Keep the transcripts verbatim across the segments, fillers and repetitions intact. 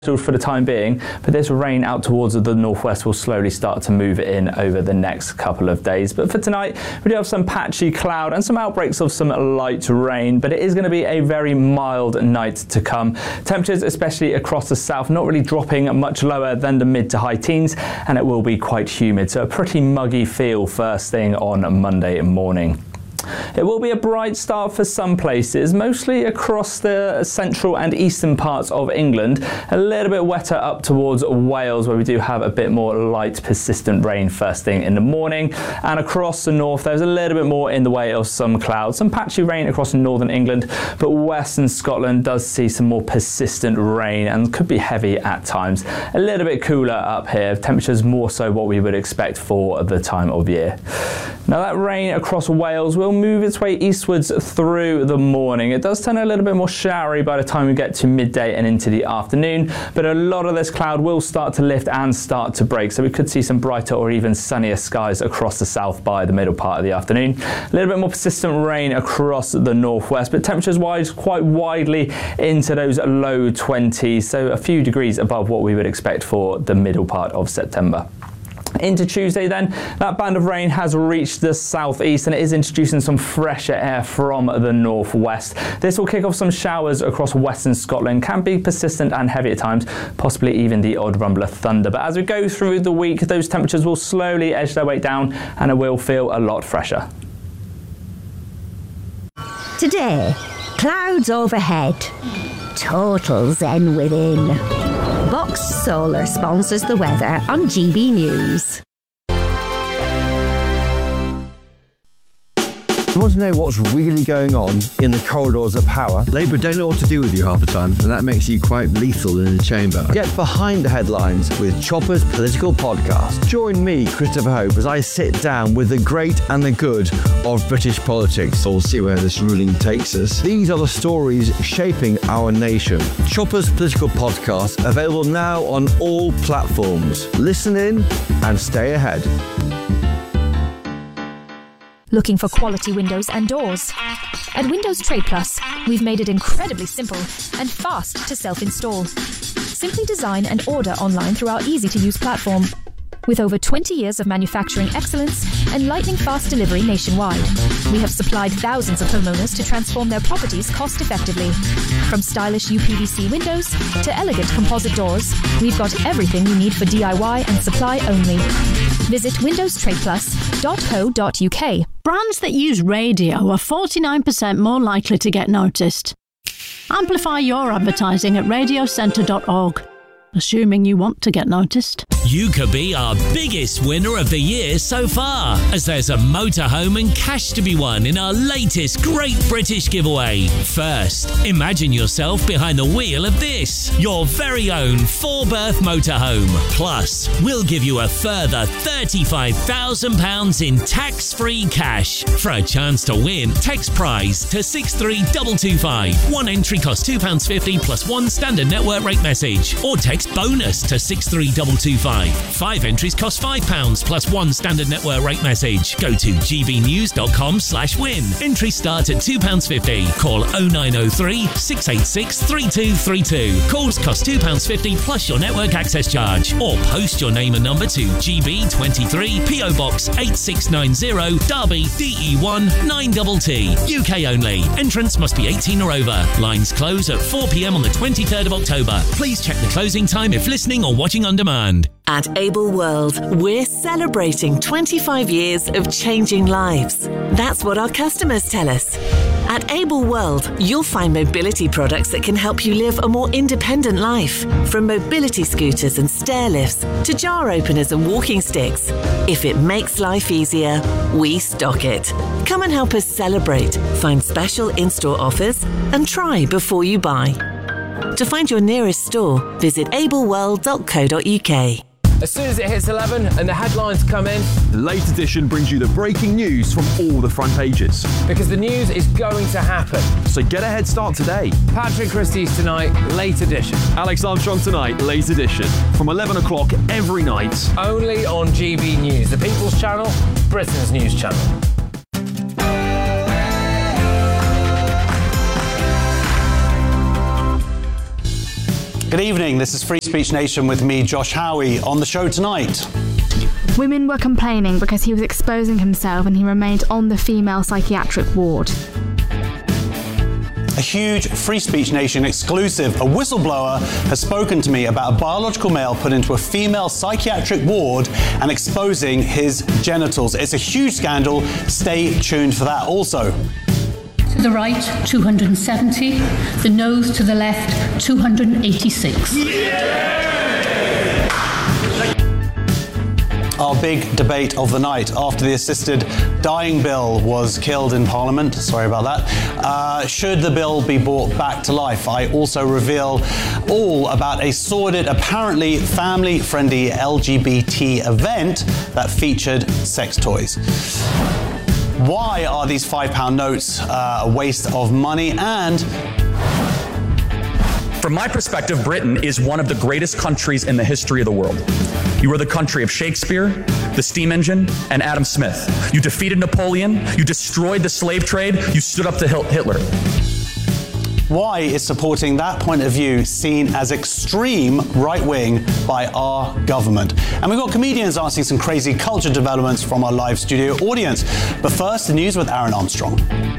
for the time being, but this rain out towards the northwest will slowly start to move in over the next couple of days. But for tonight, we do have some patchy cloud and some outbreaks of some light rain, but it is going to be a very mild night to come. Temperatures, especially across the south, not really dropping much lower than the mid to high teens, and it will be quite humid, so a pretty muggy feel first thing on Monday morning. It will be a bright start for some places, mostly across the central and eastern parts of England. A little bit wetter up towards Wales, where we do have a bit more light, persistent rain first thing in the morning. And across the north, there's a little bit more in the way of some clouds. Some patchy rain across northern England, but western Scotland does see some more persistent rain and could be heavy at times. A little bit cooler up here. Temperatures more so what we would expect for the time of year. Now that rain across Wales will move its way eastwards through the morning. It does turn a little bit more showery by the time we get to midday and into the afternoon, but a lot of this cloud will start to lift and start to break, so we could see some brighter or even sunnier skies across the south by the middle part of the afternoon. A little bit more persistent rain across the northwest, but temperatures wise quite widely into those low twenties, so a few degrees above what we would expect for the middle part of September. Into Tuesday then, that band of rain has reached the southeast and it is introducing some fresher air from the northwest. This will kick off some showers across western Scotland, can be persistent and heavy at times, possibly even the odd rumble of thunder. But as we go through the week, those temperatures will slowly edge their way down and it will feel a lot fresher. Today, clouds overhead, total zen within. Box Solar sponsors the weather on G B News. You want to know what's really going on in the corridors of power? Labour don't know what to do with you half the time, and that makes you quite lethal in the chamber. Get behind the headlines with Chopper's Political Podcast. Join me, Christopher Hope, as I sit down with the great and the good of British politics. We'll see where this ruling takes us. These are the stories shaping our nation. Chopper's Political Podcast, available now on all platforms. Listen in and stay ahead. Looking for quality windows and doors? At Windows Trade Plus, we've made it incredibly simple and fast to self-install. Simply design and order online through our easy-to-use platform. With over twenty years of manufacturing excellence and lightning-fast delivery nationwide, we have supplied thousands of homeowners to transform their properties cost-effectively. From stylish U P V C windows to elegant composite doors, we've got everything you need for D I Y and supply only. Visit windows trade plus dot co dot U K. Brands that use radio are forty-nine percent more likely to get noticed. Amplify your advertising at radio centre dot org. Assuming you want to get noticed. You could be our biggest winner of the year so far, as there's a motorhome and cash to be won in our latest Great British Giveaway. First, imagine yourself behind the wheel of this, your very own four-berth motorhome. Plus, we'll give you a further thirty-five thousand pounds in tax-free cash. For a chance to win, text prize to six three two two five. One entry costs two pounds fifty plus one standard network rate message, or text bonus to six three two two five. Five entries cost five pounds plus one standard network rate message. Go to g b news dot com slash win. Entry start at two pounds fifty. Call oh nine oh three, six eight six, three two three two. Calls cost two pounds fifty plus your network access charge. Or post your name and number to G B twenty-three, P O Box eight six nine zero, Derby, D E one nine T T. U K only. Entrance must be eighteen or over. Lines close at four p m on the twenty-third of October. Please check the closing time if listening or watching on demand. At Able World, we're celebrating twenty-five years of changing lives. That's what our customers tell us. At Able World, you'll find mobility products that can help you live a more independent life. From mobility scooters and stair lifts to jar openers and walking sticks. If it makes life easier, we stock it. Come and help us celebrate, find special in-store offers, and try before you buy. To find your nearest store, visit able world dot co dot U K. As soon as it hits eleven and the headlines come in, the Late Edition brings you the breaking news from all the front pages. Because the news is going to happen. So get a head start today. Patrick Christie's tonight, Late Edition. Alex Armstrong tonight, Late Edition. From eleven o'clock every night. Only on G B News, the People's Channel, Britain's news channel. Good evening, this is Free Speech Nation with me, Josh Howie. On the show tonight, women were complaining because he was exposing himself and he remained on the female psychiatric ward. A huge Free Speech Nation exclusive. A whistleblower has spoken to me about a biological male put into a female psychiatric ward and exposing his genitals. It's a huge scandal. Stay tuned for that also. To the right, two hundred seventy. The nose to the left, two hundred eighty-six. Our big debate of the night after the assisted dying bill was killed in Parliament. Sorry about that. Uh, should the bill be brought back to life? I also reveal all about a sordid, apparently family-friendly L G B T event that featured sex toys. Why are these five pound notes uh, a waste of money? And from my perspective, Britain is one of the greatest countries in the history of the world. You are the country of Shakespeare, the steam engine, and Adam Smith. You defeated Napoleon, you destroyed the slave trade, you stood up to Hitler. Why is supporting that point of view seen as extreme right-wing by our government? And we've got comedians asking some crazy culture developments from our live studio audience. But first, the news with Aaron Armstrong.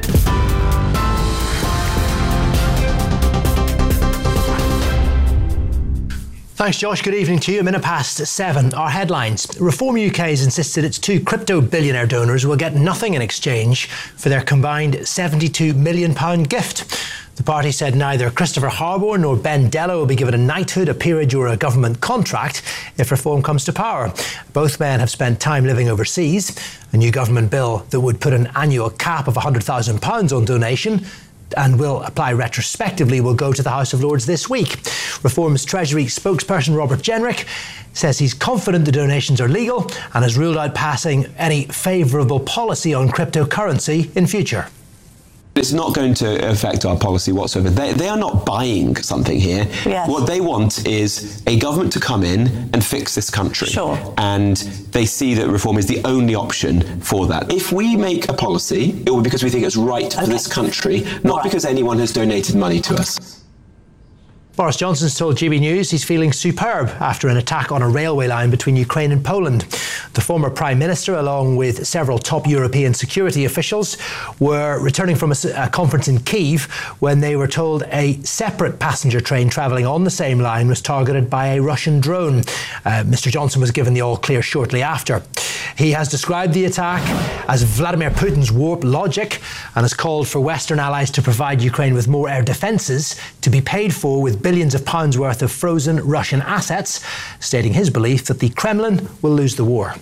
Thanks, Josh. Good evening to you. A minute past seven. Our headlines. Reform U K has insisted its two crypto billionaire donors will get nothing in exchange for their combined seventy-two million pounds gift. The party said neither Christopher Harbour nor Ben Dello will be given a knighthood, a peerage or a government contract if Reform comes to power. Both men have spent time living overseas. A new government bill that would put an annual cap of one hundred thousand pounds on donation and will apply retrospectively will go to the House of Lords this week. Reform's Treasury spokesperson Robert Jenrick says he's confident the donations are legal and has ruled out passing any favourable policy on cryptocurrency in future. It's not going to affect our policy whatsoever. They, they are not buying something here. Yes. What they want is a government to come in and fix this country. Sure. And they see that Reform is the only option for that. If we make a policy, it will be because we think it's right for Okay. this country, not Right. because anyone has donated money to us. Boris Johnson's told G B News he's feeling superb after an attack on a railway line between Ukraine and Poland. The former Prime Minister, along with several top European security officials, were returning from a, a conference in Kyiv when they were told a separate passenger train travelling on the same line was targeted by a Russian drone. Uh, Mr Johnson was given the all-clear shortly after. He has described the attack as Vladimir Putin's warped logic and has called for Western allies to provide Ukraine with more air defences to be paid for with billions of pounds worth of frozen Russian assets, stating his belief that the Kremlin will lose the war.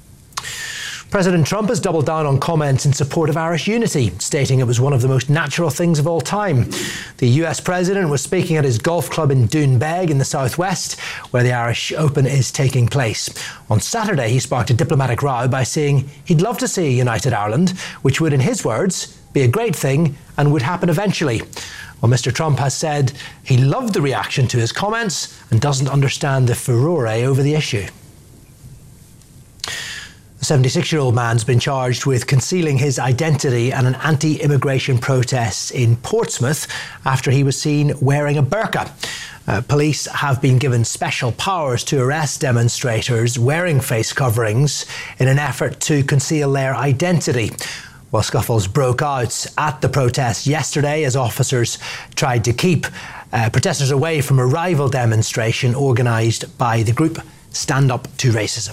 President Trump has doubled down on comments in support of Irish unity, stating it was one of the most natural things of all time. The U S president was speaking at his golf club in Doonbeg in the southwest, where the Irish Open is taking place. On Saturday, he sparked a diplomatic row by saying he'd love to see a united Ireland, which would, in his words, be a great thing and would happen eventually. Well, Mr Trump has said he loved the reaction to his comments and doesn't understand the furore over the issue. The seventy-six-year-old man's been charged with concealing his identity at an anti-immigration protest in Portsmouth after he was seen wearing a burqa. Uh, police have been given special powers to arrest demonstrators wearing face coverings in an effort to conceal their identity. Well, scuffles broke out at the protest yesterday as officers tried to keep uh, protesters away from a rival demonstration organised by the group Stand Up to Racism.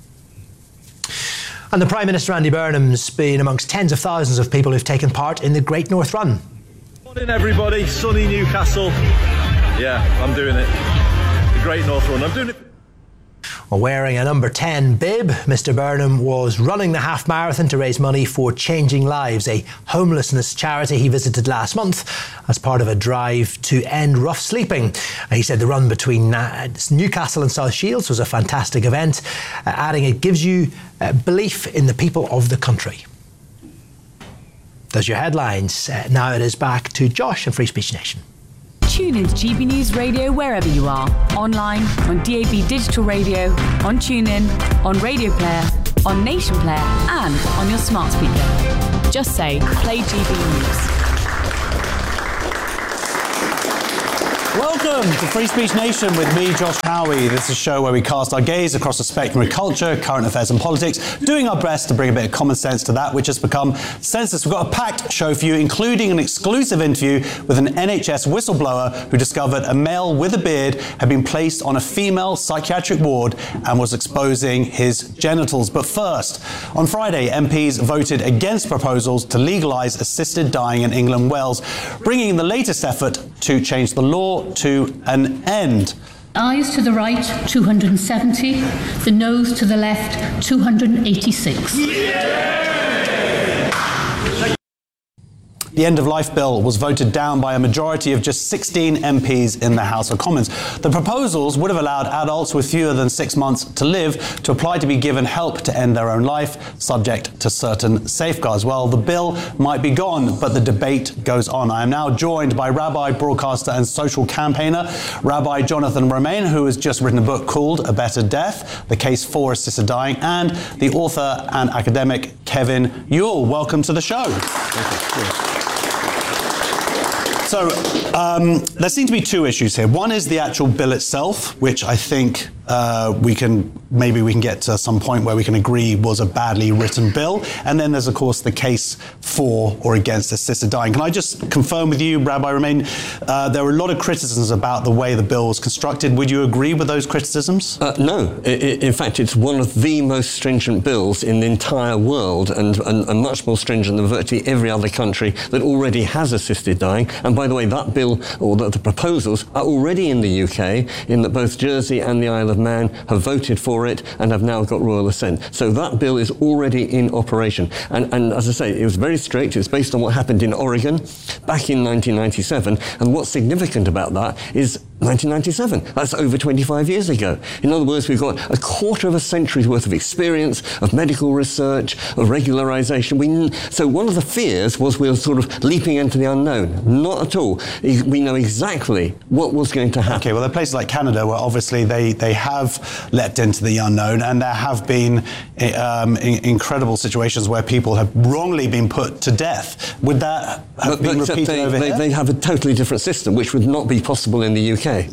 And the Prime Minister, Andy Burnham's been amongst tens of thousands of people who've taken part in the Great North Run. Morning everybody, sunny Newcastle. Yeah, I'm doing it. The Great North Run, I'm doing it. Well, wearing a number ten bib, Mr Burnham was running the half marathon to raise money for Changing Lives, a homelessness charity he visited last month as part of a drive to end rough sleeping. He said the run between Newcastle and South Shields was a fantastic event, adding it gives you belief in the people of the country. Those are your headlines. Now it is back to Josh and Free Speech Nation. Tune into G B News Radio wherever you are. Online, on D A B Digital Radio, on TuneIn, on Radio Player, on Nation Player, and on your smart speaker. Just say, play G B News. Welcome to Free Speech Nation with me, Josh Howie. This is a show where we cast our gaze across the spectrum of culture, current affairs and politics, doing our best to bring a bit of common sense to that which has become senseless. We've got a packed show for you, including an exclusive interview with an N H S whistleblower who discovered a male with a beard had been placed on a female psychiatric ward and was exposing his genitals. But first, on Friday, M Ps voted against proposals to legalise assisted dying in England and Wales, bringing the latest effort to change the law to an end. Eyes to the right, two hundred seventy. The nose to the left, two hundred eighty-six. The end-of-life bill was voted down by a majority of just sixteen M Ps in the House of Commons. The proposals would have allowed adults with fewer than six months to live to apply to be given help to end their own life, subject to certain safeguards. Well, the bill might be gone, but the debate goes on. I am now joined by rabbi, broadcaster and social campaigner, Rabbi Jonathan Romain, who has just written a book called A Better Death, The Case for Assisted Dying, and the author and academic Kevin Ewell. Welcome to the show. Thank you. So um, there seem to be two issues here. One is the actual bill itself, which I think uh, we can maybe we can get to some point where we can agree was a badly written bill. And then there's, of course, the case for or against assisted dying. Can I just confirm with you, Rabbi Romain, uh, there were a lot of criticisms about the way the bill was constructed. Would you agree with those criticisms? Uh, no. I, I, in fact, it's one of the most stringent bills in the entire world, and, and, and much more stringent than virtually every other country that already has assisted dying. And by the way, that bill, or the, the proposals, are already in the U K, in that both Jersey and the Isle of Man have voted for it and have now got royal assent. So that bill is already in operation. And, and as I say, it was very strict. It's based on what happened in Oregon back in nineteen ninety-seven. And what's significant about that is nineteen ninety-seven. That's over twenty-five years ago. In other words, we've got a quarter of a century's worth of experience, of medical research, of regularization. We, so one of the fears was we were sort of leaping into the unknown. Not at all. We know exactly what was going to happen. Okay, well, there are places like Canada where obviously they, they have leapt into the unknown, and there have been um, in, incredible situations where people have wrongly been put to death. Would that have but, been but repeated they, over they, here? They have a totally different system, which would not be possible in the U K.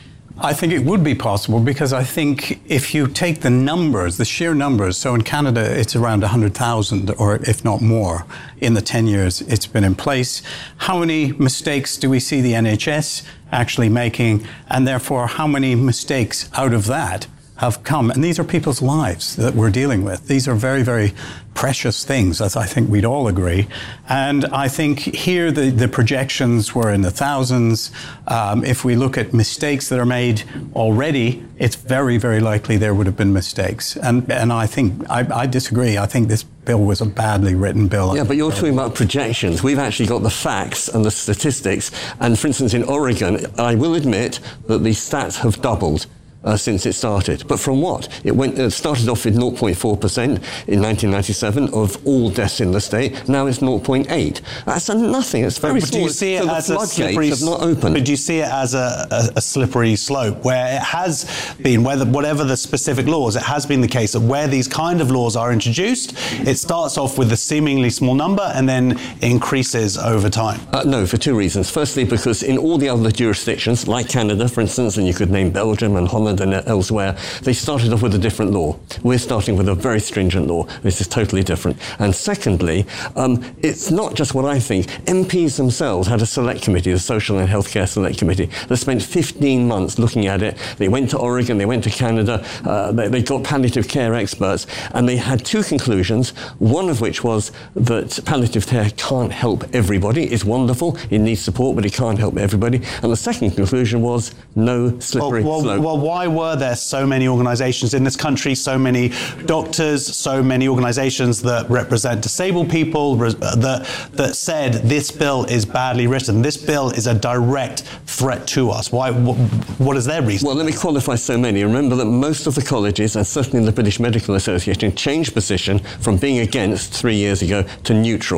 I think it would be possible, because I think if you take the numbers, the sheer numbers, so in Canada it's around one hundred thousand, or if not more, in the ten years it's been in place. How many mistakes do we see the N H S actually making, and therefore how many mistakes out of that have come? And these are people's lives that we're dealing with. These are very, very precious things, as I think we'd all agree. And I think here the, the projections were in the thousands. Um, if we look at mistakes that are made already, it's very, very likely there would have been mistakes. And and I think, I, I disagree. I think this bill was a badly written bill. Yeah, but you're talking about projections. We've actually got the facts and the statistics. And for instance, in Oregon, I will admit that the stats have doubled Uh, since it started. But from what? It went. It started off with zero point four percent in nineteen ninety-seven of all deaths in the state. Now it's zero point eight. That's a nothing. It's very but small. Do you see it so as the a slippery, have not opened. But do you see it as a, a, a slippery slope where it has been, whether whatever the specific laws, it has been the case that where these kind of laws are introduced, it starts off with a seemingly small number and then increases over time? Uh, no, for two reasons. Firstly, because in all the other jurisdictions, like Canada, for instance, and you could name Belgium and Holland and elsewhere, they started off with a different law. We're starting with a very stringent law. This is totally different. And secondly, um, it's not just what I think. M Ps themselves had a select committee, the Social and Healthcare Select Committee, that spent fifteen months looking at it. They went to Oregon, they went to Canada, uh, they, they got palliative care experts, and they had two conclusions, one of which was that palliative care can't help everybody. It's wonderful, it needs support, but it can't help everybody. And the second conclusion was no slippery well, well, slope. Well, why were there so many organisations in this country, so many doctors, so many organisations that represent disabled people, that, that said this bill is badly written, this bill is a direct threat to us? Why? What, what is their reason? Well, let me qualify so many. Remember that most of the colleges, and certainly the British Medical Association, changed position from being against three years ago to neutral.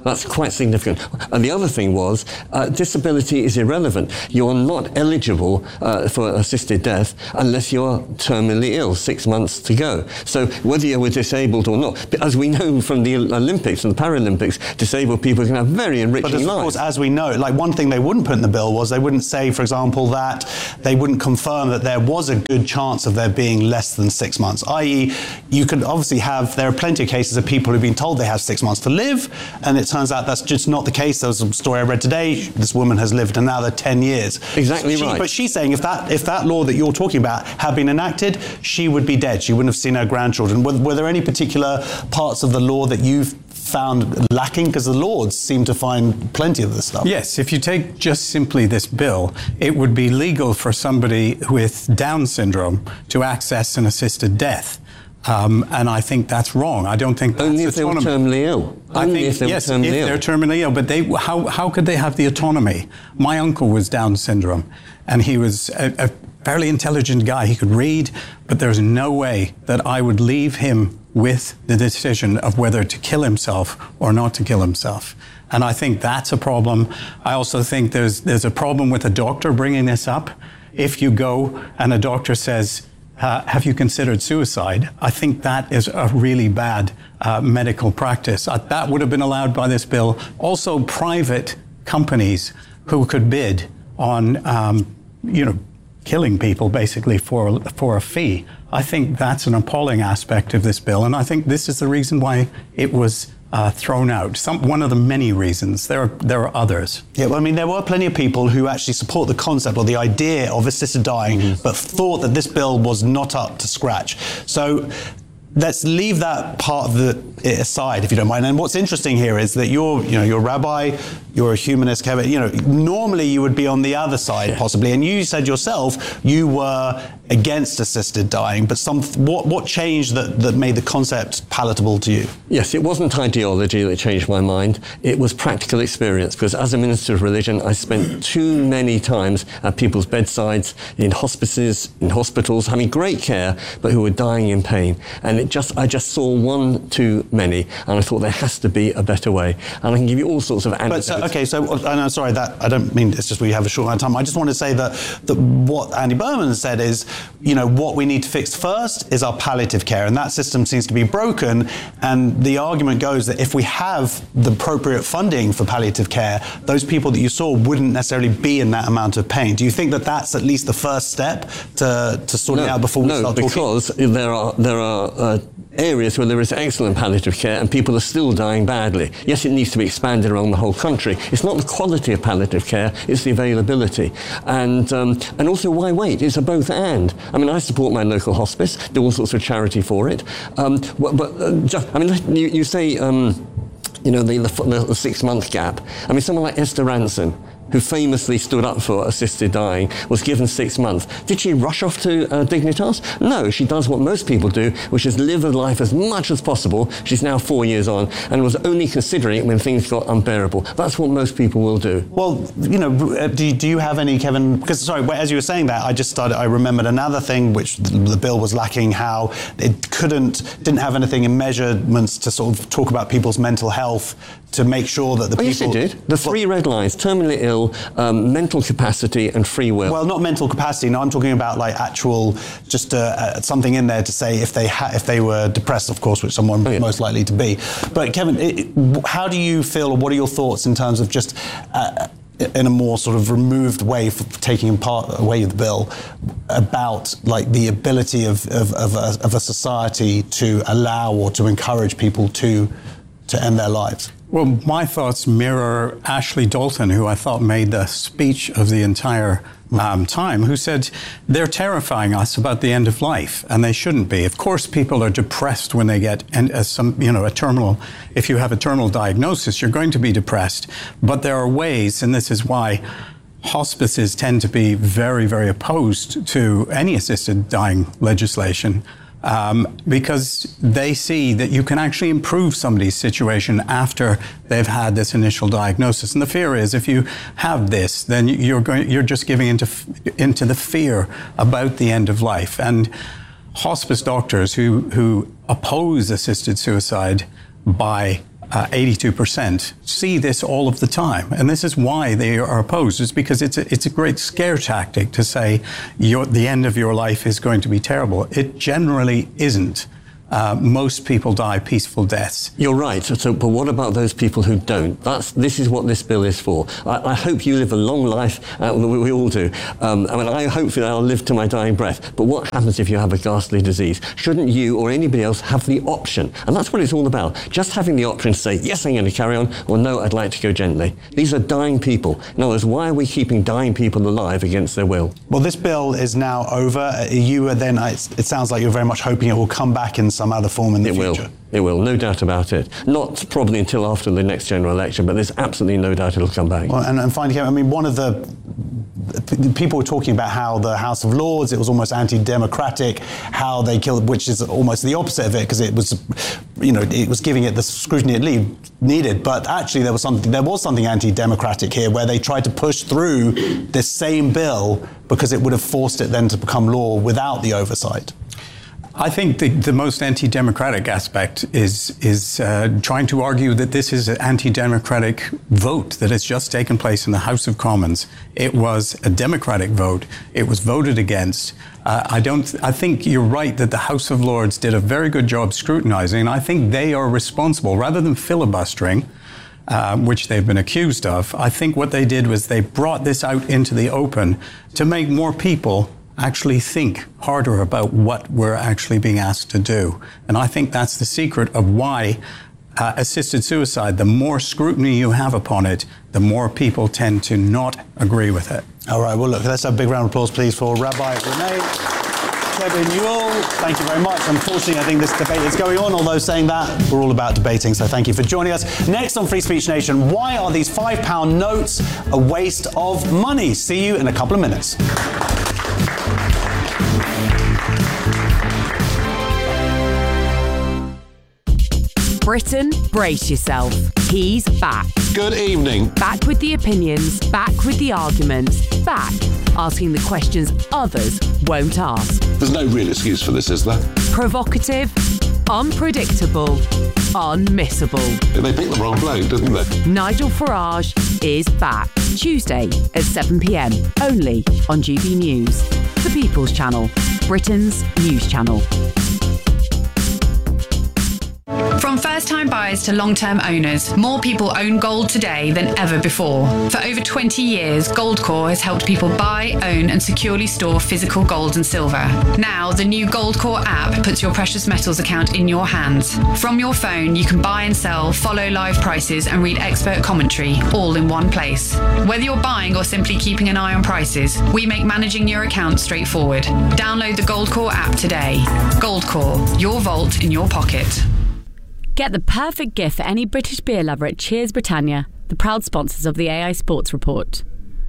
That's quite significant. And the other thing was, uh, disability is irrelevant. You're not eligible uh, for assisted death unless you're terminally ill, six months to go. So whether you were disabled or not, but as we know from the Olympics and the Paralympics, disabled people can have very enriching but as, lives. Of course, as we know, like one thing they wouldn't put in the bill was they wouldn't say, for example, that they wouldn't confirm that there was a good chance of there being less than six months, that is you could obviously have, there are plenty of cases of people who've been told they have six months to live, and it turns out that's just not the case. There was a story I read today, this woman has lived another ten years. Exactly she, right. But she's saying if that if that law that you're talking about had been enacted, she would be dead. She wouldn't have seen her grandchildren. Were, were there any particular parts of the law that you've found lacking? Because the Lords seem to find plenty of this stuff. Yes, if you take just simply this bill, it would be legal for somebody with Down syndrome to access an assisted death. Um, and I think that's wrong. I don't think that's Only if they were terminally ill. I Only think, if they yes, were terminally if ill. they're terminally ill. But they, how, how could they have the autonomy? My uncle was Down syndrome, and he was a, a fairly intelligent guy. He could read, but there's no way that I would leave him with the decision of whether to kill himself or not to kill himself. And I think that's a problem. I also think there's there's a problem with a doctor bringing this up. If you go and a doctor says, uh, have you considered suicide? I think that is a really bad uh, medical practice. Uh, that would have been allowed by this bill. Also, private companies who could bid on, um, you know, killing people basically for for a fee. I think that's an appalling aspect of this bill, and I think this is the reason why it was uh, thrown out. Some, one of the many reasons. There are there are others. Yeah, well, I mean, there were plenty of people who actually support the concept or the idea of assisted dying, mm-hmm. but thought that this bill was not up to scratch. So let's leave that part of the, it aside, if you don't mind. And what's interesting here is that you're, you know, you're a rabbi, you're a humanist, Kevin. You know, normally you would be on the other side, yeah. possibly. And you said yourself you were against assisted dying. But some, what what changed that that made the concept palatable to you? Yes, it wasn't ideology that changed my mind. It was practical experience. Because as a minister of religion, I spent too many times at people's bedsides, in hospices, in hospitals, having great care, but who were dying in pain. And it just, I just saw one too many, and I thought there has to be a better way. And I can give you all sorts of anecdotes. But so, okay, so and I'm sorry that I don't mean it's just we have a short amount of time. I just want to say that that what Andy Berman said is, you know, what we need to fix first is our palliative care, and that system seems to be broken. And the argument goes that if we have the appropriate funding for palliative care, those people that you saw wouldn't necessarily be in that amount of pain. Do you think that that's at least the first step to to sort no, it out before we no, start talking? No, because there are there are uh, areas where there is excellent palliative care and people are still dying badly. Yes, it needs to be expanded around the whole country. It's not the quality of palliative care, it's the availability. And um, and also, why wait? It's a both and. I mean, I support my local hospice, do all sorts of charity for it. Um, but uh, just, I mean, you, you say, um, you know, the, the, the six-month gap. I mean, someone like Esther Rantzen, who famously stood up for assisted dying, was given six months. Did she rush off to uh, Dignitas? No, she does what most people do, which is live a life as much as possible. She's now four years on and was only considering it when things got unbearable. That's what most people will do. Well, you know, do you, do you have any, Kevin, because, sorry, as you were saying that, I just started, I remembered another thing which the, the bill was lacking, how it couldn't, didn't have anything in measurements to sort of talk about people's mental health, to make sure that the oh, people... Yes, it did. The three red lines, terminally ill, um, mental capacity and free will. Well, not mental capacity. No, I'm talking about like actual, just uh, uh, something in there to say if they ha- if they were depressed, of course, which someone oh, yeah. most likely to be. But Kevin, it, how do you feel, or what are your thoughts in terms of just... Uh, in a more sort of removed way for taking part away the bill about like the ability of, of, of, a, of a society to allow or to encourage people to to end their lives? Well, my thoughts mirror Ashley Dalton, who I thought made the speech of the entire um, time, who said they're terrifying us about the end of life, and they shouldn't be. Of course, people are depressed when they get and as some, you know, a terminal. If you have a terminal diagnosis, you're going to be depressed. But there are ways, and this is why hospices tend to be very, very opposed to any assisted dying legislation. Um, because they see that you can actually improve somebody's situation after they've had this initial diagnosis. And the fear is, if you have this, then you're going, you're just giving into into the fear about the end of life. And hospice doctors who who oppose assisted suicide by uh, eighty-two percent, see this all of the time. And this is why they are opposed. It's because it's a, it's a great scare tactic to say your, the end of your life is going to be terrible. It generally isn't. Uh, most people die peaceful deaths. You're right. So, but what about those people who don't? That's this is what this bill is for. I, I hope you live a long life. Uh, we, we all do. Um, I mean, I hopefully I'll live to my dying breath. But what happens if you have a ghastly disease? Shouldn't you or anybody else have the option? And that's what it's all about. Just having the option to say, yes, I'm going to carry on, or no, I'd like to go gently. These are dying people. In other words, why are we keeping dying people alive against their will? Well, this bill is now over. You were then, it sounds like you're very much hoping it will come back in some other form in the it future. Will. It will, no doubt about it. Not probably until after the next general election, but there's absolutely no doubt it'll come back. Well, and, and finally, I mean, one of the people were talking about how the House of Lords, it was almost anti-democratic, how they killed, which is almost the opposite of it, because it was, you know, it was giving it the scrutiny it needed. But actually, there was something, there was something anti-democratic here, where they tried to push through this same bill because it would have forced it then to become law without the oversight. I think the, the most anti-democratic aspect is is uh, trying to argue that this is an anti-democratic vote that has just taken place in the House of Commons. It was a democratic vote. It was voted against. Uh, I don't. I think you're right that the House of Lords did a very good job scrutinizing, and I think they are responsible, rather than filibustering, Uh, which they've been accused of. I think what they did was they brought this out into the open to make more people actually think harder about what we're actually being asked to do. And I think that's the secret of why uh, assisted suicide, the more scrutiny you have upon it, the more people tend to not agree with it. All right, well, look, let's have a big round of applause, please, for Rabbi Renee. Kevin Newell, thank you very much. Unfortunately, I think this debate is going on, although saying that, we're all about debating, so thank you for joining us. Next on Free Speech Nation, why are these five pound notes a waste of money? See you in a couple of minutes. Britain, brace yourself. He's back. Good evening. Back with the opinions, back with the arguments, back asking the questions others won't ask. There's no real excuse for this, is there? Provocative, unpredictable, unmissable. They picked the wrong bloke, didn't they? Nigel Farage is back. Tuesday at seven p m, only on G B News. The People's Channel, Britain's news channel. From first-time buyers to long-term owners, more people own gold today than ever before. For over twenty years, Goldcore has helped people buy, own and securely store physical gold and silver. Now, the new Goldcore app puts your precious metals account in your hands. From your phone, you can buy and sell, follow live prices and read expert commentary, all in one place. Whether you're buying or simply keeping an eye on prices, we make managing your account straightforward. Download the Goldcore app today. Goldcore, your vault in your pocket. Get the perfect gift for any British beer lover at Cheers Britannia, the proud sponsors of the A I Sports Report.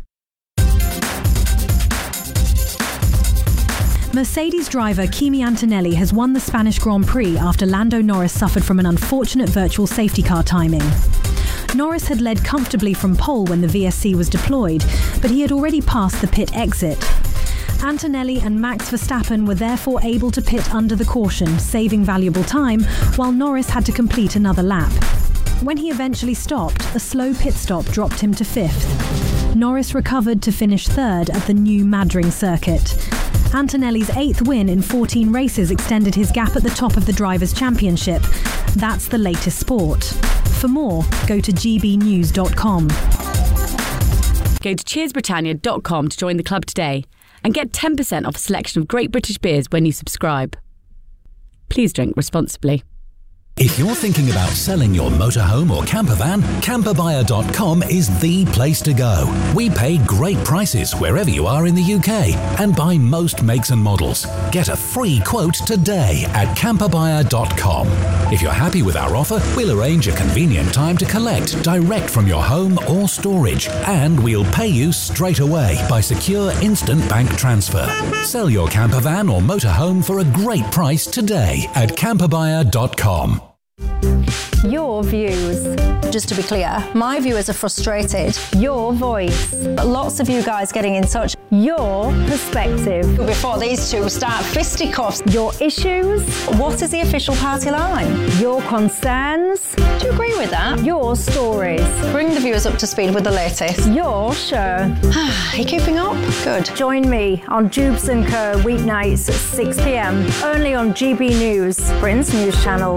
Mercedes driver Kimi Antonelli has won the Spanish Grand Prix after Lando Norris suffered from an unfortunate virtual safety car timing. Norris had led comfortably from pole when the V S C was deployed, but he had already passed the pit exit. Antonelli and Max Verstappen were therefore able to pit under the caution, saving valuable time, while Norris had to complete another lap. When he eventually stopped, a slow pit stop dropped him to fifth. Norris recovered to finish third at the new Madring circuit. Antonelli's eighth win in fourteen races extended his gap at the top of the Drivers' Championship. That's the latest sport. For more, go to g b news dot com. Go to cheers britannia dot com to join the club today and get ten percent off a selection of great British beers when you subscribe. Please drink responsibly. If you're thinking about selling your motorhome or camper van, camper buyer dot com is the place to go. We pay great prices wherever you are in the U K and buy most makes and models. Get a free quote today at camper buyer dot com. If you're happy with our offer, we'll arrange a convenient time to collect direct from your home or storage, and we'll pay you straight away by secure instant bank transfer. Sell your camper van or motorhome for a great price today at camper buyer dot com. Your views. Just to be clear, my viewers are frustrated. Your voice. Lots of you guys getting in touch. Your perspective. Before these two start fisticuffs. Your issues. What is the official party line? Your concerns. Do you agree with that? Your stories. Bring the viewers up to speed with the latest. Your show. Are you keeping up? Good. Join me on Jubes and Co. weeknights at six p m. Only on G B News, Britain's news channel.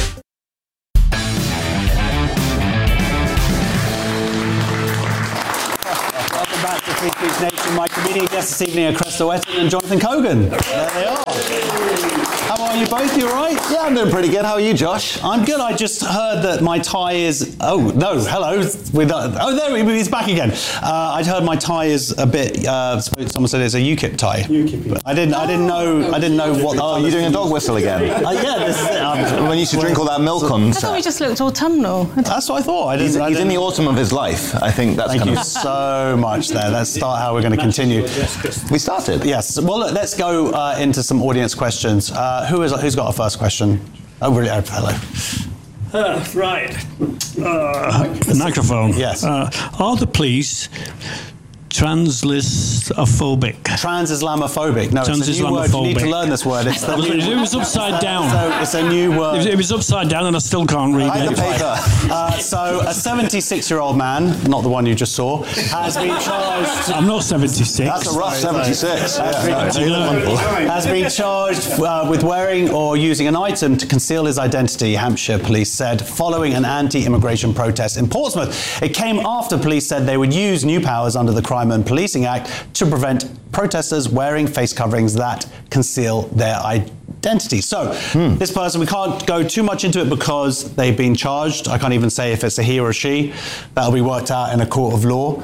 Speech Nation. My comedian guests this evening are Cresta Wetton and Jonathan Cogan. There they are. How are you both? You all right? Yeah, I'm doing pretty good. How are you, Josh? I'm good. I just heard that my tie is... Oh, no, hello. With, uh, oh, there he is, back again. Uh, I'd heard my tie is a bit... Uh, someone said it's a UKIP tie. UKIP. I didn't, I didn't know I didn't know what... Oh, you're doing a dog whistle again? uh, yeah, this is it. Um, when you should drink all that milk on I thought we just looked autumnal. That's what I thought. I didn't, he's I he's didn't... in the autumn of his life. I think that's Thank kind you of... so much there. Let's start how we're going to continue. We started? Yes. Well, look, let's go uh, into some audience questions. Uh, who is, who's got a first question? Oh, really? Oh, hello. Uh, right. Uh, microphone. Yes. Uh, are the police trans-Islamophobic? Trans-Islamophobic. No, it's a new word. You need to learn this word. It's the it was upside down. So it's a new word. It was, it was upside down, and I still can't read I it. Uh, so a seventy-six-year-old man, not the one you just saw, has been charged. I'm not seventy-six. That's a rough seventy-six. Has, Yeah, been, no. has been charged uh, with wearing or using an item to conceal his identity, Hampshire police said, following an anti-immigration protest in Portsmouth. It came after police said they would use new powers under the Crime and Policing Act to prevent protesters wearing face coverings that conceal their identity. So hmm. this person, we can't go too much into it because they've been charged. I can't even say if it's a he or a she. That'll be worked out in a court of law.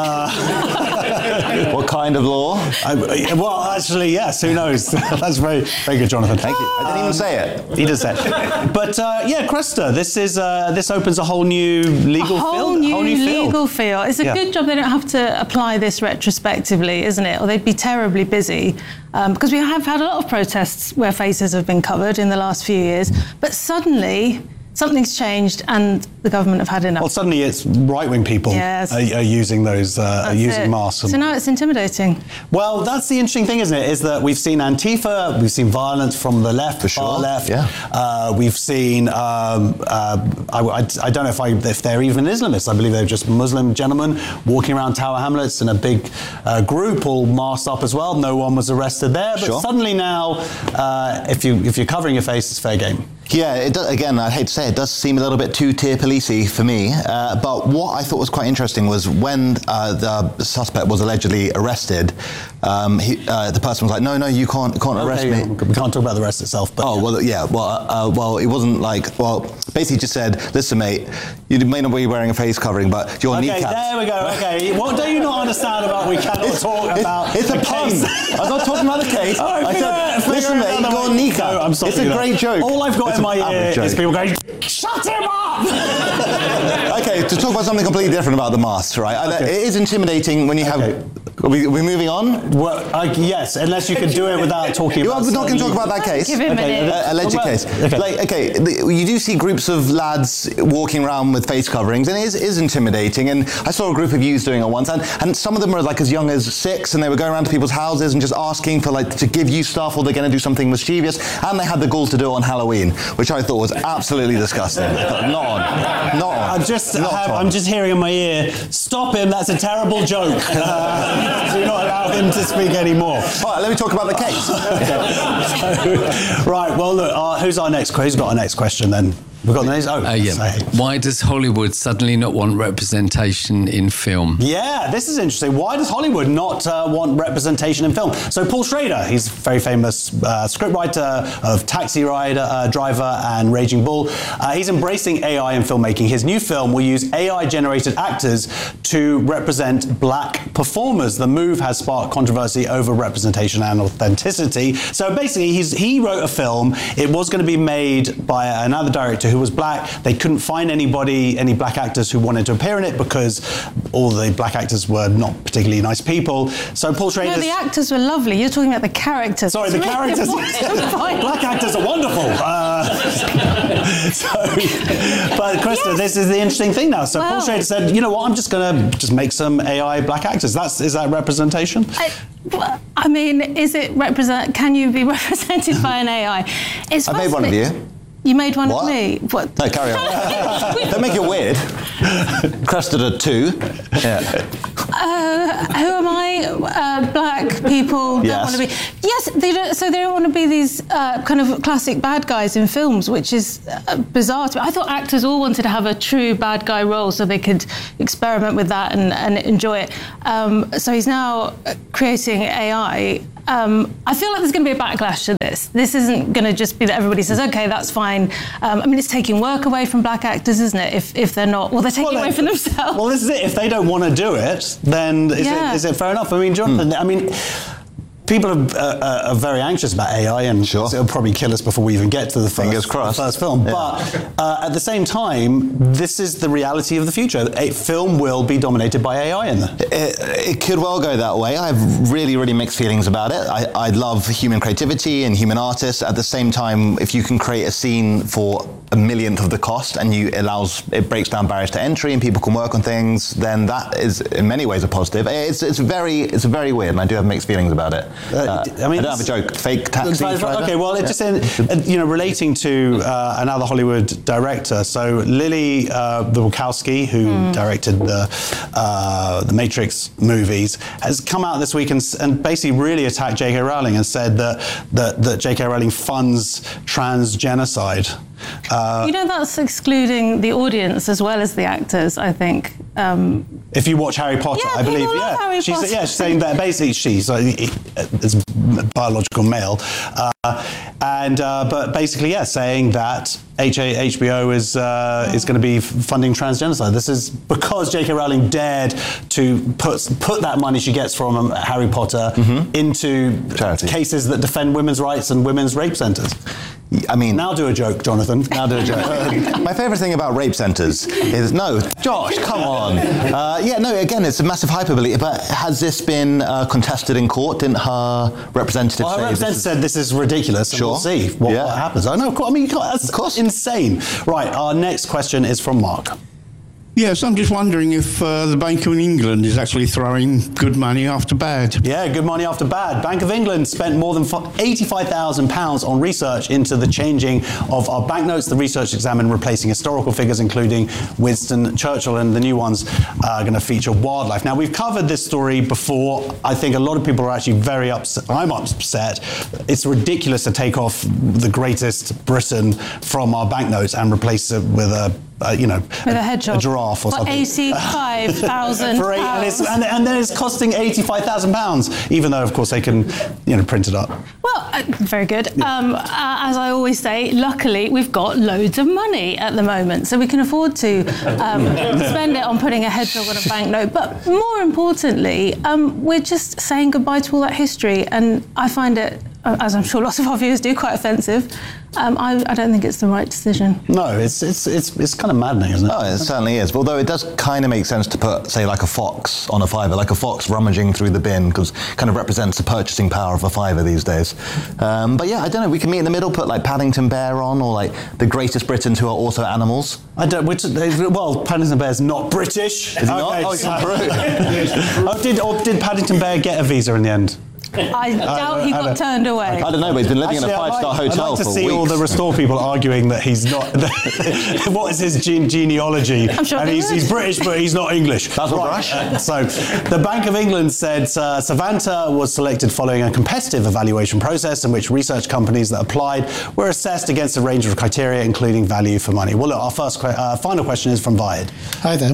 Uh, what kind of law? I, well, actually, yes. Who knows? That's very, very good, Jonathan. Thank you. I didn't um, even say it. He did say it. But uh, yeah, Cresta, this is uh, this opens a whole new legal a whole field. New whole new legal field. field. It's a yeah. good job they don't have to apply this retrospectively, isn't it? Or they'd be terribly busy. Um, because we have had a lot of protests where faces have been covered in the last few years. But suddenly, something's changed and the government have had enough. Well, suddenly it's right-wing people yes. are, are using those, uh, are using it. masks. So now it's intimidating. Well, that's the interesting thing, isn't it? Is that we've seen Antifa, we've seen violence from the left, For far sure. left. Yeah. Uh, we've seen, um, uh, I, I, I don't know if, I, if they're even Islamists. I believe they're just Muslim gentlemen walking around Tower Hamlets in a big uh, group, all masked up as well. No one was arrested there. But Sure. suddenly now, uh, if, you, if you're covering your face, it's fair game. Yeah, it does, again, I hate to say it, it does seem a little bit two-tier policey for me. Uh, but what I thought was quite interesting was when uh, the suspect was allegedly arrested, um, he, uh, the person was like, no, no, you can't, can't arrest okay, me. We can't talk about the arrest itself. But oh, well, yeah, well, uh, well, it wasn't like, well, basically just said, listen, mate, you may not be wearing a face covering, but your okay, kneecaps... there we go, okay. What do you not understand about we cannot it's, talk it's, about It's a pun. I'm not talking about the case. Right, I said, said, listen, mate, your kneecap. No, I'm sorry. It's a great joke. All I've got it's in my ear joke. is people going, shut him up! Okay, to talk about something completely different about the masks, right? Okay. It is intimidating when you have... Okay. Are we, are we moving on? Well, uh, yes, unless you can do it without talking about... We're not going to talk about that case. Give him okay, a uh, alleged case. Okay. Like, okay, the, you do see groups of lads walking around with face coverings, and it is, is intimidating. And I saw a group of youths doing it once, and, and some of them were like as young as six, and they were going around to people's houses and just asking for like to give you stuff, or they're going to do something mischievous, and they had the gall to do it on Halloween, which I thought was absolutely disgusting. But not on. Not on. I'm just, not have, on. I'm just hearing in my ear, stop him, that's a terrible joke. Uh, do not allow him to speak anymore. All right, let me talk about the case. so, right, well, look, uh, who's our next question? Who's got our next question then? We've got the next. Oh, uh, yeah. Say. Why does Hollywood suddenly not want representation in film? Yeah, this is interesting. Why does Hollywood not uh, want representation in film? So Paul Schrader, he's a very famous uh, scriptwriter of Taxi Rider, uh, Driver and Raging Bull. Uh, he's embracing A I in filmmaking. His new film will use A I-generated actors to represent black performers. The move has sparked controversy over representation and authenticity. So basically, he's, he wrote a film. It was going to be made by another director who was black. They couldn't find anybody, any black actors who wanted to appear in it because all the black actors were not particularly nice people. So Paul Schrader... No, the actors were lovely. You're talking about the characters. Sorry, the It's really characters. important. Black actors are wonderful. Uh, so, but Krista, this is the interesting thing now. So Well- Paul Schrader said, you know what, I'm just going to just make some A I black actors. That's Is that representation? I, well, I mean, is it represent? Can you be represented by an A I? It's I made one of fascinating. you. You made one What? of me. What? No, carry on. Don't make it weird. Crest at a two. Yeah. Uh, who am I? Uh, black people don't Yes. want to be. Yes, they don't. So they don't want to be these uh, kind of classic bad guys in films, which is uh, bizarre to me. I thought actors all wanted to have a true bad guy role so they could experiment with that and, and enjoy it. Um, so he's now creating A I. Um, I feel like there's going to be a backlash to this. This isn't going to just be that everybody says, okay, that's fine. Um, I mean, it's taking work away from black actors, isn't it? If if they're not, well, they're taking Well, away from themselves. Well, this is it. If they don't want to do it, then is, Yeah. it, is it fair enough? I mean, Jonathan, I mean... People are, uh, are very anxious about A I, and sure. it'll probably kill us before we even get to the first, the first film. Yeah. But uh, at the same time, this is the reality of the future. A film will be dominated by A I in there. It, it could well go that way. I have really, really mixed feelings about it. I, I love human creativity and human artists. At the same time, if you can create a scene for a millionth of the cost and you allows it breaks down barriers to entry and people can work on things, then that is in many ways a positive. It's it's very it's very weird, and I do have mixed feelings about it. Uh, I mean, I don't have a joke. Fake taxi driver. Okay, well, it Yeah. just in, uh, you know, relating to uh, another Hollywood director. So Lily uh, the Wachowski, who Mm. directed the uh, the Matrix movies, has come out this week and, s- and basically really attacked J K Rowling and said that that, that J K Rowling funds trans genocide. Uh, You know, that's excluding the audience as well as the actors, I think. Um, If you watch Harry Potter, Yeah, I believe, people love yeah, Harry she's Potter. yeah, she's saying that basically she's uh, it's biological male, uh, and uh, but basically, yeah, saying that H B O is uh, is going to be funding transgenocide. This is because J K Rowling dared to put put that money she gets from um, Harry Potter into cases that defend women's rights and women's rape centres. I mean, now do a joke, Jonathan. Now do a joke. My favourite thing about rape centres is no, Josh, come on. Uh, yeah, no, again, it's a massive hyperbole. But has this been uh, contested in court? Didn't her representative Well, her say representative this said this is ridiculous, and Sure. we'll see what, Yeah. what happens. I know, of course, I mean, you can't, that's of course. insane. Right, our next question is from Mark. Yes, I'm just wondering if uh, the Bank of England is actually throwing good money after bad. Yeah, good money after bad. Bank of England spent more than eighty-five thousand pounds on research into the changing of our banknotes. The research examined replacing historical figures, including Winston Churchill, and the new ones are going to feature wildlife. Now, we've covered this story before. I think a lot of people are actually very upset. I'm upset. It's ridiculous to take off the greatest Britain from our banknotes and replace it with a Uh, you know, With a hedgehog. a giraffe or For something. eighty-five thousand For eight- and, it's, pounds. and, and then it's costing eighty-five thousand pounds, even though, of course, they can, you know, print it up. Well, uh, very good. Um, uh, as I always say, luckily we've got loads of money at the moment, so we can afford to um, spend it on putting a hedgehog on a banknote. But more importantly, um, we're just saying goodbye to all that history, and I find it, uh, as I'm sure lots of our viewers do, quite offensive. Um, I, I don't think it's the right decision. No, it's it's it's it's kind of maddening, isn't it? Oh, it certainly is. Although it does kind of make sense to put, say, like a fox on a fiver, like a fox rummaging through the bin, because it kind of represents the purchasing power of a fiver these days. Um, but yeah, I don't know. We can meet in the middle, put like Paddington Bear on, or like the greatest Britons who are also animals. I don't. Which, well, Paddington Bear's not British. Is he not? Oh, he's from Peru. oh, did or did Paddington Bear get a visa in the end? I doubt he I got don't- turned away. I don't know, but he's been living in a Actually, I'd five-star like- hotel I'd like to for see weeks. all the Restore people arguing that he's not. What is his gene- genealogy? I'm sure and they he's, would. he's British, but he's not English. That's what right. Uh, so, the Bank of England said uh, Savanta was selected following a competitive evaluation process in which research companies that applied were assessed against a range of criteria, including value for money. Well, look, our first, que- uh, final question is from Vahid. Hi there.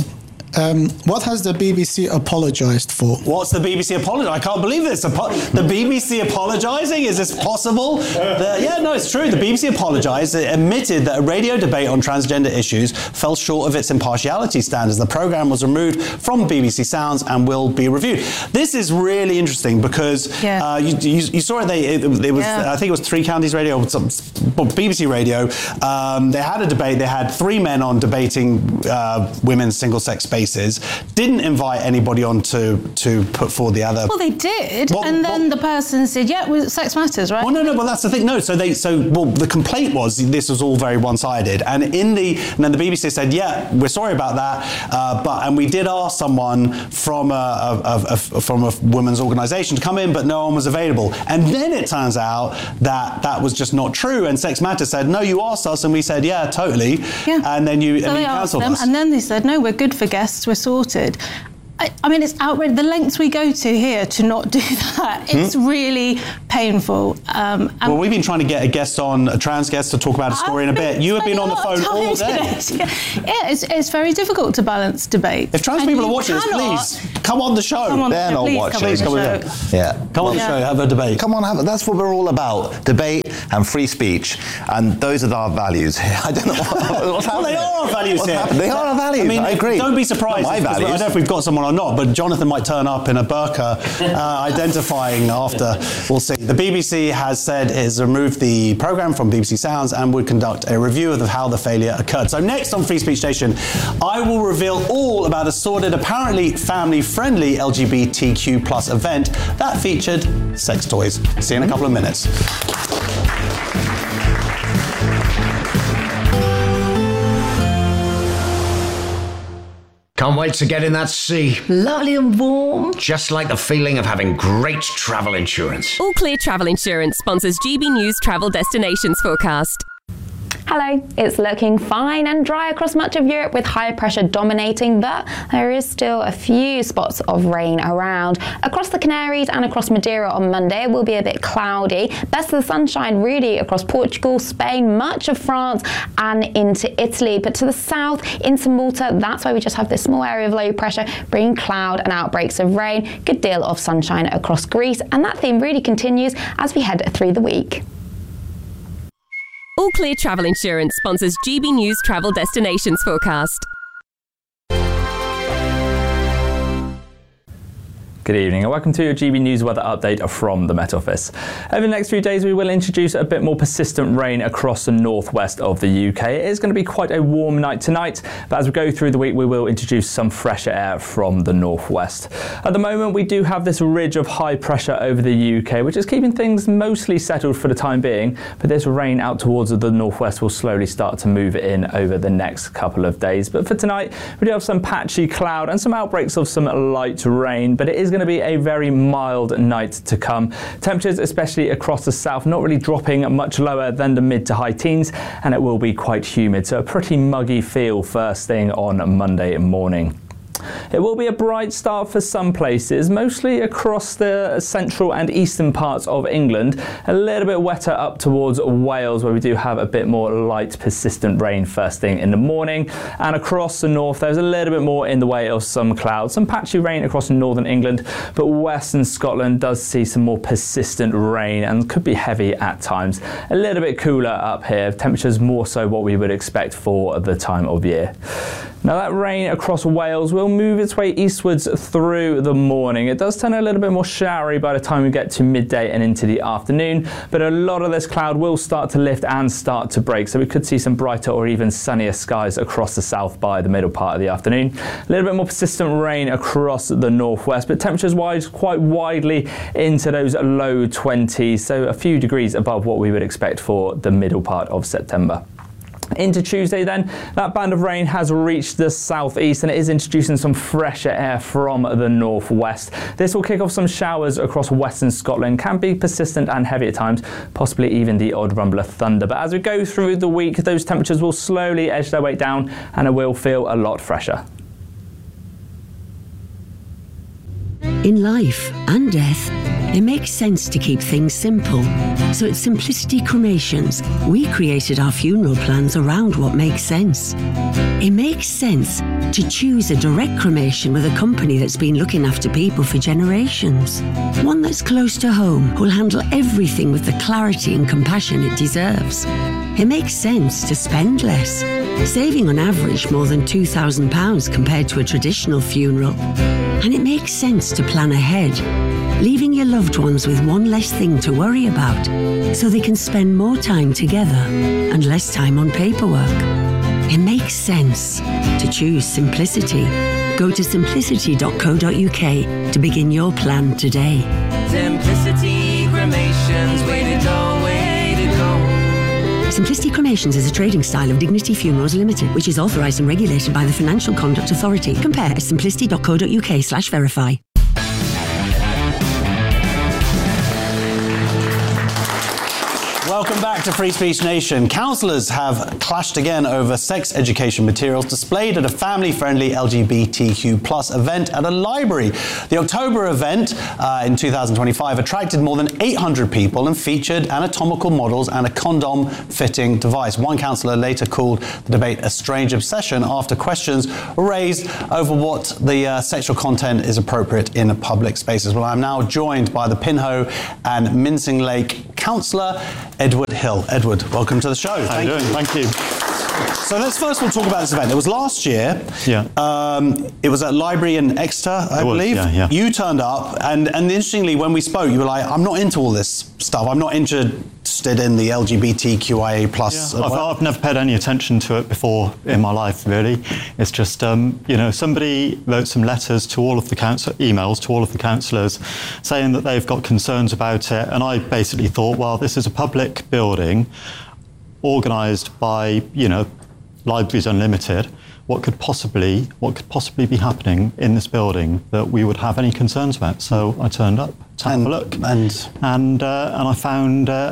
Um, what has the B B C apologised for? What's the B B C apologising? I can't believe this. Apo- the B B C apologising? Is this possible? The, yeah, no, it's true. The B B C apologised. It admitted that a radio debate on transgender issues fell short of its impartiality standards. The programme was removed from B B C Sounds and will be reviewed. This is really interesting because Yeah. uh, you, you, you saw it. They, it, it was Yeah. I think it was Three Counties Radio, some, B B C Radio. Um, they had a debate. They had three men on debating uh, women's single-sex spaces. Didn't invite anybody on to to put forward the other. Well, they did, Well, and then the person said, "Yeah, well, sex matters, right?" Well, no, no. Well, that's the thing. No, so they, so well, the complaint was this was all very one-sided, and in the, and then the B B C said, "Yeah, we're sorry about that, uh, but and we did ask someone from a, a, a, a from a women's organisation to come in, but no one was available." And then it turns out that that was just not true, and Sex Matters said, "No, you asked us," and we said, "Yeah, totally." Yeah. And then you, So and they you asked cancelled them, us. and then they said, "No, we're good for guests. We're sorted." I, I mean, it's outrageous. The lengths we go to here to not do that, it's Hmm? really painful. Um, and Well, we've been trying to get a guest on, a trans guest, to talk about a story in a bit. You have been on the phone all day. Yeah, it's, it's very difficult to balance debate. If trans And people you are watching this, cannot- please come on the show. Come on the They're show, not please watching. come on Please the come on show. the show. Yeah. Come on the Yeah. show, have a debate. Come on, have, that's what we're all about. Debate and free speech. And those are our values here. I don't know what, what's Well, happening. they are our values What's here. happening? They are our values. I mean, I agree. Don't be surprised. Not my because I values. don't know if we've got someone or not, but Jonathan might turn up in a burqa uh, identifying after. We'll see. The B B C has said it has removed the programme from B B C Sounds and would conduct a review of how the failure occurred. So next on Free Speech Station, I will reveal all about a sordid, apparently family-friendly L G B T Q plus event that featured sex toys. See you in a couple of minutes. Can't wait to get in that sea. Lovely and warm. Just like the feeling of having great travel insurance. All Clear Travel Insurance sponsors G B News Travel Destinations Forecast. Hello, it's looking fine and dry across much of Europe with high pressure dominating, but there is still a few spots of rain around. Across the Canaries and across Madeira on Monday, it will be a bit cloudy. Best of the sunshine really across Portugal, Spain, much of France and into Italy. But to the south, into Malta, that's why we just have this small area of low pressure, bringing cloud and outbreaks of rain. Good deal of sunshine across Greece, and that theme really continues as we head through the week. All Clear Travel Insurance sponsors G B News Travel Destinations Forecast. Good evening and welcome to your G B News weather update from the Met Office. Over the next few days we will introduce a bit more persistent rain across the northwest of the U K. It is going to be quite a warm night tonight, but as we go through the week we will introduce some fresher air from the northwest. At the moment we do have this ridge of high pressure over the U K, which is keeping things mostly settled for the time being, but this rain out towards the northwest will slowly start to move in over the next couple of days. But for tonight we do have some patchy cloud and some outbreaks of some light rain, but it is going to be a very mild night to come. Temperatures, especially across the south, not really dropping much lower than the mid to high teens, and it will be quite humid, so a pretty muggy feel first thing on Monday morning. It will be a bright start for some places, mostly across the central and eastern parts of England. A little bit wetter up towards Wales, where we do have a bit more light, persistent rain first thing in the morning. And across the north, there's a little bit more in the way of some clouds. Some patchy rain across northern England, but western Scotland does see some more persistent rain and could be heavy at times. A little bit cooler up here. Temperatures more so what we would expect for the time of year. Now that rain across Wales will move its way eastwards through the morning. It does turn a little bit more showery by the time we get to midday and into the afternoon, but a lot of this cloud will start to lift and start to break, so we could see some brighter or even sunnier skies across the south by the middle part of the afternoon. A little bit more persistent rain across the northwest, but temperatures wise quite widely into those low twenties, so a few degrees above what we would expect for the middle part of September. Into Tuesday then, that band of rain has reached the southeast and it is introducing some fresher air from the northwest. This will kick off some showers across western Scotland, can be persistent and heavy at times, possibly even the odd rumble of thunder. But as we go through the week, those temperatures will slowly edge their way down and it will feel a lot fresher. In life and death, It makes sense to keep things simple. So at Simplicity Cremations, we created our funeral plans around what makes sense. It makes sense to choose a direct cremation with a company that's been looking after people for generations. One that's close to home, who'll handle everything with the clarity and compassion it deserves. It makes sense to spend less, saving on average more than two thousand pounds compared to a traditional funeral. And it makes sense to plan ahead, leaving your loved ones with one less thing to worry about, so they can spend more time together and less time on paperwork. It makes sense to choose simplicity. Go to simplicity dot co dot uk to begin your plan today. Simplicity Cremations, way to go, way to go. Simplicity Cremations is a trading style of Dignity Funerals Limited, which is authorised and regulated by the Financial Conduct Authority. Compare at simplicity dot co dot uk slash verify. Welcome back to Free Speech Nation. Councillors have clashed again over sex education materials displayed at a family-friendly L G B T Q plus event at a library. The October event uh, in two thousand twenty-five attracted more than eight hundred people and featured anatomical models and a condom-fitting device. One councillor later called the debate a strange obsession after questions were raised over what the uh, sexual content is appropriate in public spaces. Well, I'm now joined by the Pinho and Mincing Lake councillor, Edward Hill. Edward, welcome to the show. How are you doing? Thank you. So let's first of all talk about this event. It was last year. Yeah. Um, it was at Library in Exeter, I it was, believe. Yeah, yeah. You turned up, and, and interestingly, when we spoke, you were like, I'm not into all this stuff. I'm not interested in the L G B T Q I A plus. Yeah, I've, I've never paid any attention to it before in my life, really. It's just, um, you know, somebody wrote some letters to all of the council, emails to all of the councillors saying that they've got concerns about it. And I basically thought, well, this is a public building organised by, you know, Libraries Unlimited. What could possibly, what could possibly be happening in this building that we would have any concerns about? So I turned up to have and, a look, and and uh, and I found uh,